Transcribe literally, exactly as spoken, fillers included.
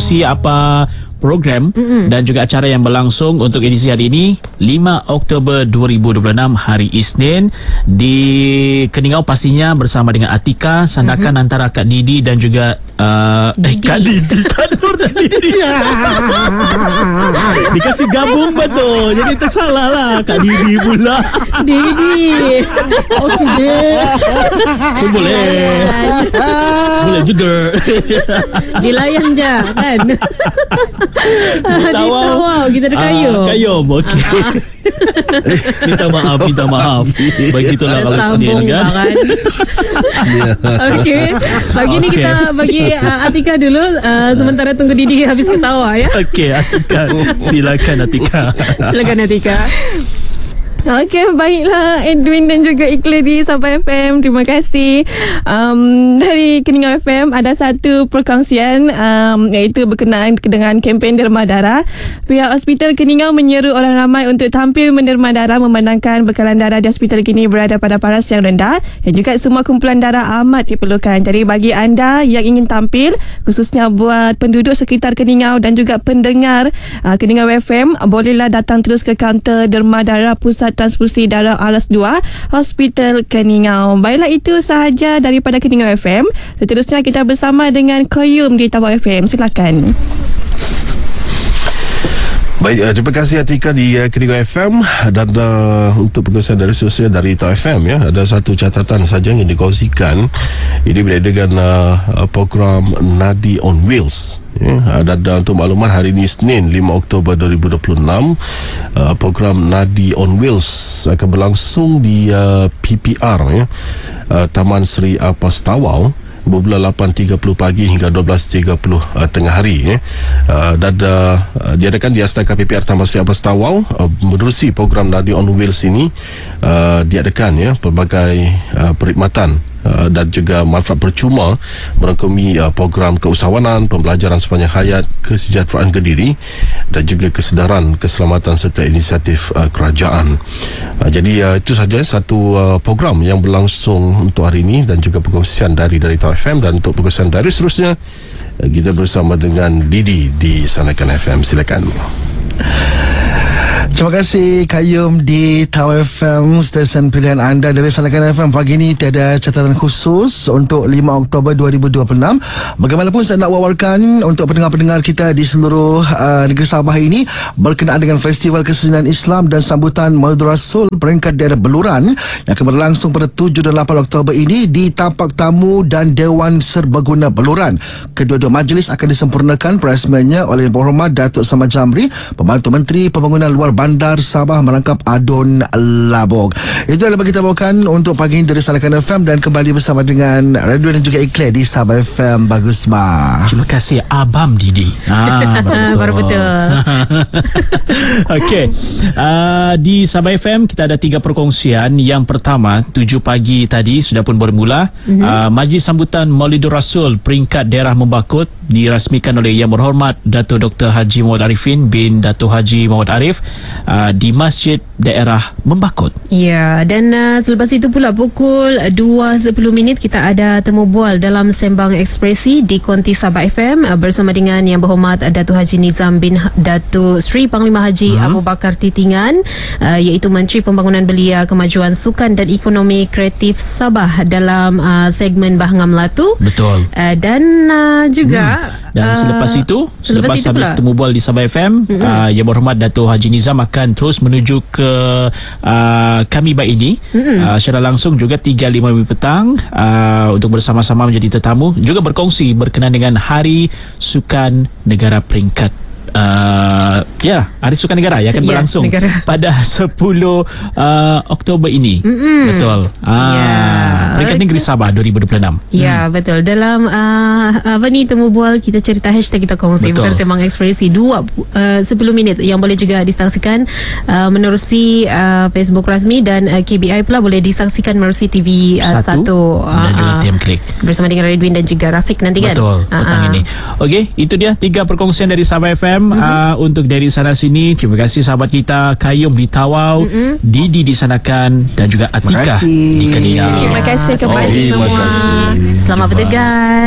berkongsi apa program mm-hmm. dan juga acara yang berlangsung untuk edisi hari ini lima Oktober dua ribu dua puluh enam hari Isnin di Keningau, pastinya bersama dengan Atika, sandakan mm-hmm. antara Kak Didi dan juga uh, eh, Kak Didi Kak Nur dan Didi dikasih gabung betul, jadi tersalah lah Kak Didi pula. Didi okey pun boleh boleh juga dilayan je kan. Ditawau kita ada kayum. Ah, kayum, okey. Minta maaf, minta maaf. Begitulah kalau Senin kan. Okey. Pagi ni kita bagi uh, Atika dulu uh, sementara tunggu Didi habis ketawa ya. Okey, Atika. Silakan Atika. Silakan Atika. Okey, baiklah Edwin dan juga Ikhlas di Sabah F M. Terima kasih. Um, dari Keningau F M ada satu perkongsian um, iaitu berkenaan dengan kempen derma darah. Pihak Hospital Keningau menyeru orang ramai untuk tampil menderma darah memandangkan bekalan darah di hospital kini berada pada paras yang rendah dan juga semua kumpulan darah amat diperlukan. Jadi bagi anda yang ingin tampil, khususnya buat penduduk sekitar Keningau dan juga pendengar uh, Keningau F M, bolehlah datang terus ke kaunter derma darah Pusat Transfusi Darah Alas dua Hospital Keningau. Baiklah, itu sahaja daripada Keningau F M. Seterusnya kita bersama dengan Koyum di Tawau F M. Silakan. Baik, uh, terima kasih Atika di uh, Keningau F M. Dan uh, untuk pengurusan dari sosial dari Tawau F M, ya, ada satu catatan saja yang dikongsikan. Ini berkaitan dengan uh, program Nadi on Wheels. Ya, dan uh, untuk makluman hari ini Isnin lima Oktober dua ribu dua puluh enam, uh, program Nadi on Wheels akan berlangsung di uh, P P R, ya, uh, Taman Seri Apas Tawau bermula lapan tiga puluh pagi hingga dua belas tiga puluh uh, tengah hari, ya. uh, dan uh, diadakan di Asraka P P R Taman Seri Apas Tawau. uh, menerusi program Nadi on Wheels ini uh, diadakan, ya, pelbagai uh, perkhidmatan Uh, dan juga manfaat percuma merangkumi uh, program keusahawanan, pembelajaran sepanjang hayat, kesejahteraan Kediri dan juga kesedaran keselamatan serta inisiatif uh, kerajaan. Uh, jadi uh, itu saja satu uh, program yang berlangsung untuk hari ini dan juga perkongsian dari dari Tawau F M. Dan untuk perkongsian dari seterusnya uh, kita bersama dengan Didi di Sanakan F M. Silakan. Terima kasih Kayum di Tawau F M, stesen pilihan anda dari Sanakan F M. Pagi ini tiada catatan khusus untuk lima Oktober dua ribu dua puluh enam. Bagaimanapun saya nak wawarkan untuk pendengar-pendengar kita di seluruh uh, negeri Sabah ini berkenaan dengan Festival Kesenian Islam dan Sambutan Maulid Rasul peringkat daerah Beluran yang akan berlangsung pada tujuh dan lapan Oktober ini di Tapak Tamu dan Dewan Serbaguna Beluran. Kedua-dua majlis akan disempurnakan perasmiannya oleh Yang Berhormat Datuk Samad Jamri, Pembantu Menteri Pembangunan Luar Bandar Sabah merangkap Adun Labog. Itu adalah bagi kita bawakan untuk pagi ini dari Sanakan F M dan kembali bersama dengan Radio dan juga Ikhlas di Sabah F M. Bagus bah. Terima kasih Abam Didi. Ah, baru betul. Okey. Uh, di Sabah F M kita ada tiga perkongsian. Yang pertama, tujuh pagi tadi sudah pun bermula. Mm-hmm. Uh, Majlis Sambutan Maulidur Rasul peringkat daerah Membakut dirasmikan oleh Yang Berhormat Datuk Doktor Haji Muhammad Arifin bin Datuk Haji Muhammad Arif uh, di Masjid Daerah Membakut. Ya, dan uh, selepas itu pula pukul dua sepuluh minit kita ada temu bual dalam Sembang Ekspresi di Konti Sabah F M uh, bersama dengan Yang Berhormat uh, Datuk Haji Nizam bin Datuk Sri Panglima Haji hmm. Abu Bakar Titingan, uh, iaitu Menteri Pembangunan Belia, Kemajuan Sukan dan Ekonomi Kreatif Sabah dalam uh, segmen Bahanga Melatu. Betul. Uh, dan uh, juga hmm. dan selepas uh, itu selepas, selepas itu habis pula. temu bual di Sabah F M, mm-hmm. uh, Yang Berhormat Datuk Haji Nizam akan terus menuju ke uh, kami baik ini, mm-hmm. uh, secara langsung juga tiga lima petang uh, untuk bersama-sama menjadi tetamu, juga berkongsi berkenaan dengan Hari Sukan Negara peringkat Uh, ya, Hari Sukan Negara yang akan berlangsung ya, pada sepuluh uh, Oktober ini. Mm-mm. Betul. Ah, ya. Peringkat Negeri Sabah dua ribu dua puluh enam. Ya, hmm. betul. Dalam uh, apa ni temu bual kita cerita hashtag kita kongsi, betul. Bukan Sembang Ekspresi dua uh, sepuluh minit yang boleh juga disaksikan uh, menerusi uh, Facebook rasmi dan uh, K B I pula boleh disaksikan menerusi T V uh, satu dan juga uh, T M Klik bersama dengan Redwin dan juga Rafiq nanti kan. Betul. Petang uh-huh. ini. Okey, itu dia tiga perkongsian dari Sabah F M. Mm-hmm. Uh, untuk dari sana sini, terima kasih sahabat kita Kayum di Tawau, mm-hmm. Didi di Sanakan dan juga Atika di Keningau. Terima kasih kepada oh, semua. Terima kasih. Selamat bertugas.